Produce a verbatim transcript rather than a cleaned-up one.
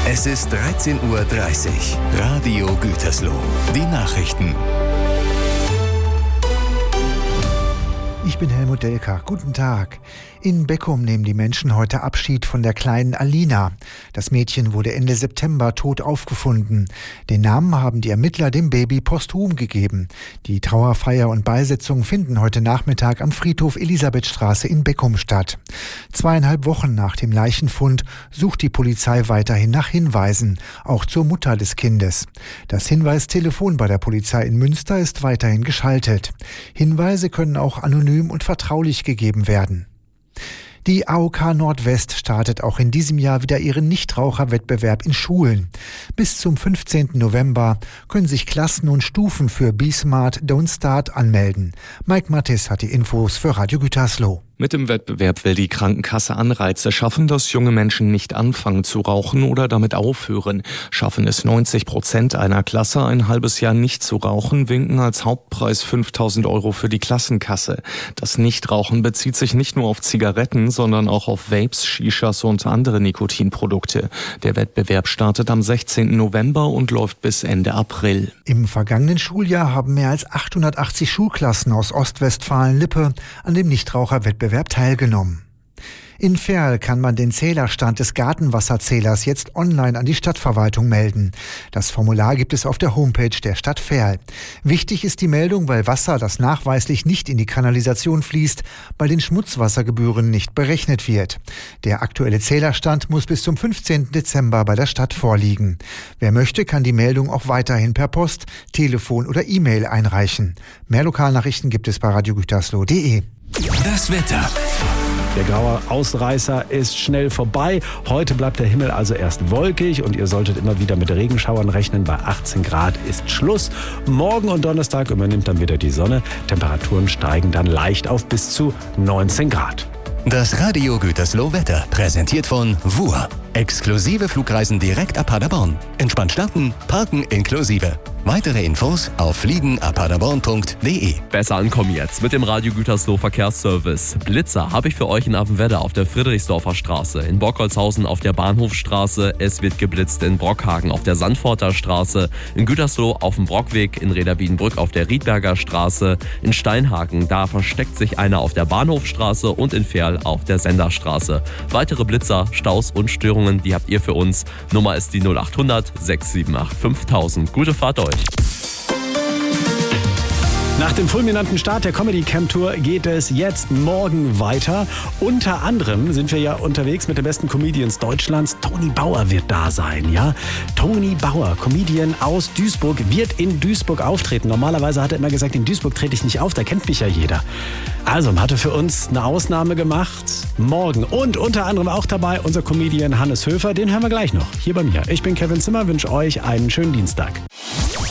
Es ist dreizehn Uhr dreißig. Radio Gütersloh. Die Nachrichten. Ich bin Helmut Delker. Guten Tag. In Beckum nehmen die Menschen heute Abschied von der kleinen Alina. Das Mädchen wurde Ende September tot aufgefunden. Den Namen haben die Ermittler dem Baby posthum gegeben. Die Trauerfeier und Beisetzung finden heute Nachmittag am Friedhof Elisabethstraße in Beckum statt. Zweieinhalb Wochen nach dem Leichenfund sucht die Polizei weiterhin nach Hinweisen, auch zur Mutter des Kindes. Das Hinweistelefon bei der Polizei in Münster ist weiterhin geschaltet. Hinweise können auch anonym und vertraulich gegeben werden. Die A O K Nordwest startet auch in diesem Jahr wieder ihren Nichtraucherwettbewerb in Schulen. Bis zum fünfzehnten November können sich Klassen und Stufen für Be Smart, Don't Start anmelden. Mike Mattis hat die Infos für Radio Gütersloh. Mit dem Wettbewerb will die Krankenkasse Anreize schaffen, dass junge Menschen nicht anfangen zu rauchen oder damit aufhören. Schaffen es neunzig Prozent einer Klasse, ein halbes Jahr nicht zu rauchen, winken als Hauptpreis fünftausend Euro für die Klassenkasse. Das Nichtrauchen bezieht sich nicht nur auf Zigaretten, sondern auch auf Vapes, Shishas und andere Nikotinprodukte. Der Wettbewerb startet am sechzehnten November und läuft bis Ende April. Im vergangenen Schuljahr haben mehr als achthundertachtzig Schulklassen aus Ostwestfalen-Lippe an dem Nichtraucherwettbewerb teilgenommen. In Verl kann man den Zählerstand des Gartenwasserzählers jetzt online an die Stadtverwaltung melden. Das Formular gibt es auf der Homepage der Stadt Verl. Wichtig ist die Meldung, weil Wasser, das nachweislich nicht in die Kanalisation fließt, bei den Schmutzwassergebühren nicht berechnet wird. Der aktuelle Zählerstand muss bis zum fünfzehnten Dezember bei der Stadt vorliegen. Wer möchte, kann die Meldung auch weiterhin per Post, Telefon oder E-Mail einreichen. Mehr Lokalnachrichten gibt es bei radio gütersloh punkt de. Das Wetter. Der graue Ausreißer ist schnell vorbei. Heute bleibt der Himmel also erst wolkig und ihr solltet immer wieder mit Regenschauern rechnen. Bei achtzehn Grad ist Schluss. Morgen und Donnerstag übernimmt dann wieder die Sonne. Temperaturen steigen dann leicht auf bis zu neunzehn Grad. Das Radio Gütersloh Wetter präsentiert von W U R. Exklusive Flugreisen direkt ab Paderborn. Entspannt starten, parken inklusive. Weitere Infos auf fliegen ab paderborn punkt de. Besser ankommen jetzt mit dem Radio Gütersloh Verkehrsservice. Blitzer habe ich für euch in Appenwedder auf der Friedrichsdorfer Straße, in Bockholzhausen auf der Bahnhofstraße, es wird geblitzt in Brockhagen auf der Sandforter Straße, in Gütersloh auf dem Brockweg, in Reda-Wiedenbrück auf der Riedberger Straße, in Steinhagen, da versteckt sich einer auf der Bahnhofstraße und in Verl auf der Senderstraße. Weitere Blitzer, Staus und Störungen, die habt ihr für uns. Nummer ist die null achthundert sechs sieben acht fünftausend. Gute Fahrt euch. Nach dem fulminanten Start der Comedy Camp Tour geht es jetzt morgen weiter. Unter anderem sind wir ja unterwegs mit den besten Comedians Deutschlands. Toni Bauer wird da sein, ja? Toni Bauer, Comedian aus Duisburg, wird in Duisburg auftreten. Normalerweise hat er immer gesagt, in Duisburg trete ich nicht auf, da kennt mich ja jeder. Also, man hatte für uns eine Ausnahme gemacht. Morgen und unter anderem auch dabei unser Comedian Hannes Höfer. Den hören wir gleich noch, hier bei mir. Ich bin Kevin Zimmer, wünsche euch einen schönen Dienstag.